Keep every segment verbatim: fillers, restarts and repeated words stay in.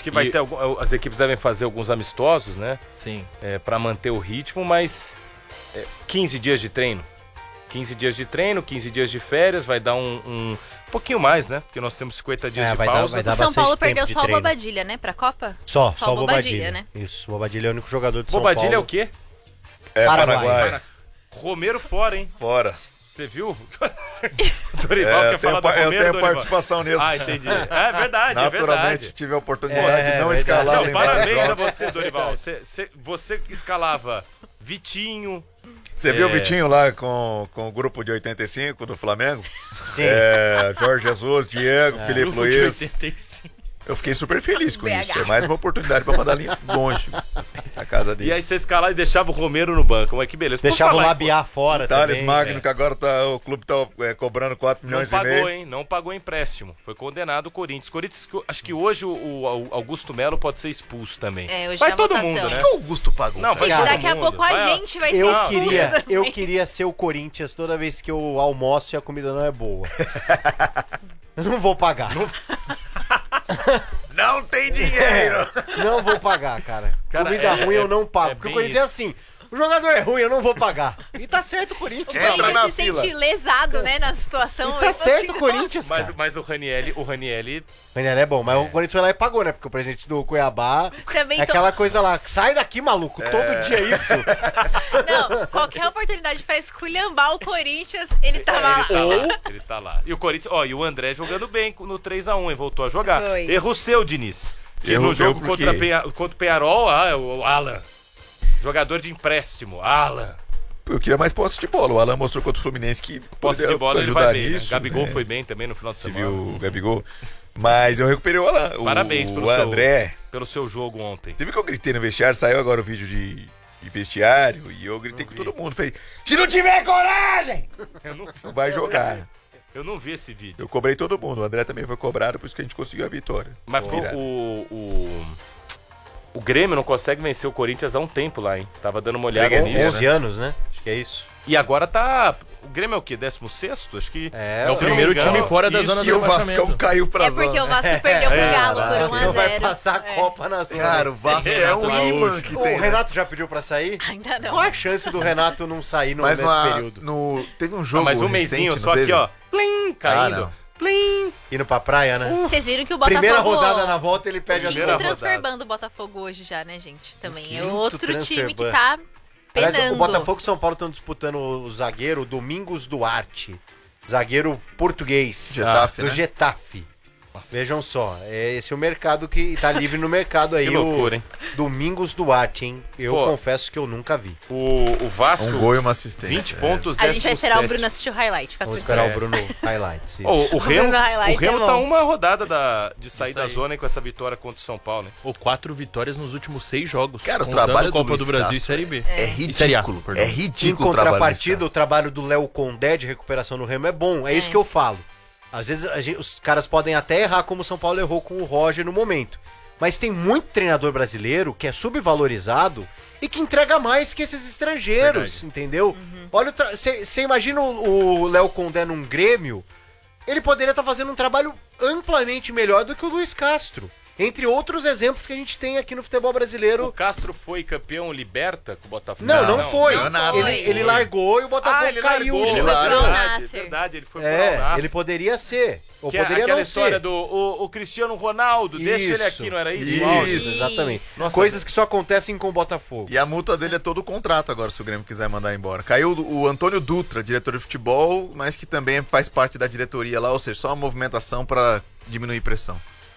Que vai E- ter algum- as equipes devem fazer alguns amistosos, né? Sim. É, para manter o ritmo, mas é, quinze dias de treino. quinze dias de treino, quinze dias de férias, vai dar um, um pouquinho mais, né? Porque nós temos cinquenta dias É, de vai dar- pausa. vai dar O São bastante Paulo tempo perdeu de só o treino. Bobadilha, né? Pra Copa? Só, Só só o o Bobadilha, Bobadilha. né? Isso, o Bobadilha é o único jogador de São Bobadilha é Paulo. o quê? É, Paraguai. Paraguai. Romero fora, hein? Fora. Você viu? O Dorival É, quer eu tenho, falar do pa- eu Romero, tenho Dorival? participação nisso. Ah, entendi. É verdade, é Naturalmente verdade. tive a oportunidade É, de não é escalar Não, em vários parabéns a jogos. você, Dorival. Você, você, você escalava Vitinho. Você viu o É. Vitinho lá com, com o grupo de oitenta e cinco do Flamengo? Sim. É, Jorge Jesus, Diego, Felipe Grupo de Luiz. oitenta e cinco. Eu fiquei super feliz com B H. isso. É mais uma oportunidade pra mandar ali longe a casa dele. E aí você escalava e deixava o Romero no banco. Mas que beleza. Por Deixava o falar em- Labiar fora Thales também. Magno, é. que agora tá, o clube tá é, cobrando quatro Não milhões e pagou, meio. hein? Não pagou empréstimo. Foi condenado o Corinthians. Corinthians, que eu- acho que hoje o, o Augusto Melo pode ser expulso também. É, hoje vai na todo votação. mundo, O que né? O que o Augusto pagou? Não, vai Gente, todo daqui a mundo. pouco a Vai, ó. gente vai ser Eu expulso queria, eu também. queria ser o Corinthians toda vez que eu almoço e a comida não é boa. Eu não vou pagar. Não, Não tem dinheiro! não vou pagar, cara. Cara, comida é- ruim é- eu não pago. é porque o bem Corinthians é isso. assim. O jogador é ruim, eu não vou pagar. E tá certo o Corinthians. O Entra Corinthians na se fila. sente lesado, né, na situação. E Eu tá falo certo o assim, Corinthians, Mas, cara. mas o Ranielli, o Ranielli Ranieri é bom, mas o Corinthians foi lá e pagou, né? Porque o presidente do Cuiabá Também é tô- aquela coisa lá. Sai daqui, maluco. Todo dia é isso. Não, qualquer oportunidade pra esculhambar o Corinthians, ele tava lá. tá lá. Ele tá lá. E o Corinthians, ó, e o André jogando bem no três a um, hein? Voltou a jogar. Foi. Erro seu, Diniz. Que Erro no meu jogo porque- contra, Penha, contra o Penharol, ah, é o Alan. Jogador de empréstimo, Alan. Eu queria mais posse de bola. O Alan mostrou contra o Fluminense que Posse poderia de bola ele ajudar vai bem, né? nisso. Gabigol né? foi bem também no final de Você semana. viu o Gabigol? Mas eu recuperei o Alan. O- Parabéns pelo o seu- André. Pelo seu jogo ontem. Você viu que eu gritei no vestiário? Saiu agora o vídeo de, de vestiário e eu gritei com todo mundo. Falei, se não tiver coragem, Eu não, não vai jogar. eu não vi esse vídeo. Eu cobrei todo mundo. O André também foi cobrado, por isso que a gente conseguiu a vitória. Mas foi Virada. o, o. O Grêmio não consegue vencer o Corinthians há um tempo lá, hein? Tava dando uma olhada Freguesia, nisso. onze anos, né? Acho que é isso. E agora tá. O Grêmio é o quê? décimo sexto? Acho que. É, É o se primeiro não me engano, time fora da isso. zona E do o Vascão rebaixamento. caiu pra É porque zona. o Vasco perdeu pro Galo por Caralho, um a você vai zero. passar a É. Copa na zona. Cara, o Vasco é um Renato imã Gaúcho. que O tem. né? Renato já pediu pra sair? Ainda não. Qual a chance do Renato não sair no, Mas nesse no, período? no, teve um Ah, jogo mas um recente, mesinho, não só teve? aqui, ó. Plim, caindo. não. Plim. Indo pra praia, né? Vocês viram que o Botafogo... Primeira rodada na volta, ele pede as Primeira Quinto duas. rodada. transferbando o Botafogo hoje já, né, gente? Também é Quinto outro time que transferban. tá penando. Aliás, o Botafogo e São Paulo estão disputando o zagueiro Domingos Duarte. Zagueiro português. Getafe, do né? Getafe. Vejam só, é esse o mercado que tá livre no mercado aí. Que loucura, o hein? Domingos Duarte, hein? Eu Pô. confesso que eu nunca vi. O, o Vasco, Um gol e uma assistência. vinte pontos, A gente vai esperar o décimo Bruno assistir o highlight. Fica Vamos tranquilo. esperar É. o Bruno Highlights. isso. Ó, o, o Remo, Bruno Highlights o Remo é tá bom. uma rodada da, de sair Isso da aí. zona aí com essa vitória contra o São Paulo, né? Ou quatro vitórias nos últimos seis jogos. Cara, o contando trabalho do Copa Luiz do Brasil Castro e Série B. É E Série A, ridículo. perdão. É Em ridículo o trabalho contrapartida, desse o trabalho do Léo Condé de recuperação no Remo é bom. É, É. isso que eu falo. Às vezes a gente- os caras podem até errar como o São Paulo errou com o Roger no momento. Mas tem muito treinador brasileiro que é subvalorizado e que entrega mais que esses estrangeiros, Verdade. entendeu? Olha, você imagina o o Léo Condé num Grêmio, ele poderia estar fazendo um trabalho amplamente melhor do que o Luiz Castro. Entre outros exemplos que a gente tem aqui no futebol O brasileiro. Castro foi campeão liberta com o Botafogo? Não, não, Não, foi. não, nada. Ele, ele largou e o Botafogo Ah, ele caiu. largou. de Ele lesão. largou. Verdade, Nasser. verdade, ele foi pro É, Al-Nassr. ele poderia ser. Ou Que é poderia aquela não história ser. do o, o Cristiano Ronaldo, deixa ele Isso. aqui, não era isso? Isso. o áudio? Isso, exatamente. Nossa, Coisas que só acontecem com o Botafogo. E a multa dele é todo o contrato agora, se o Grêmio quiser mandar embora. Caiu o Antônio Dutra, diretor de futebol, mas que também faz parte da diretoria lá, ou seja, só uma movimentação pra diminuir pressão.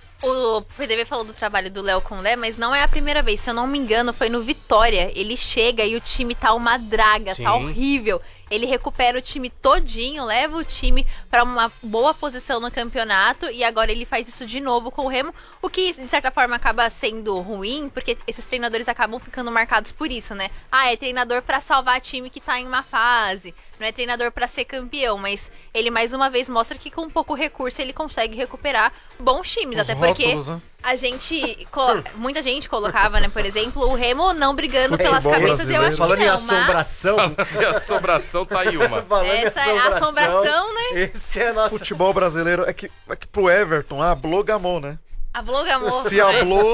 O P D V falou do trabalho do Léo Condé, mas não é a primeira vez. Se eu não me engano, foi no Vitória. Ele chega e o time tá uma draga, Sim. tá horrível. Ele recupera o time todinho, leva o time pra uma boa posição no campeonato e agora ele faz isso de novo com o Remo, o que de certa forma acaba sendo ruim, porque esses treinadores acabam ficando marcados por isso, né? Ah, é treinador pra salvar time que tá em uma fase, não é treinador pra ser campeão, mas ele mais uma vez mostra que com pouco recurso ele consegue recuperar bons times, Os até porque rótulos, né? a gente, co- muita gente colocava, né, por exemplo, o Remo não brigando pelas Futebol cabeças, eu brasileiro. acho que Falando em não, mas assombração. E a assombração tá aí uma. Falando em essa é a assombração, né? Esse é a nossa Futebol brasileiro é que, é que pro Everton, ah, blô gamou, né? A Blogamor. Se hablou,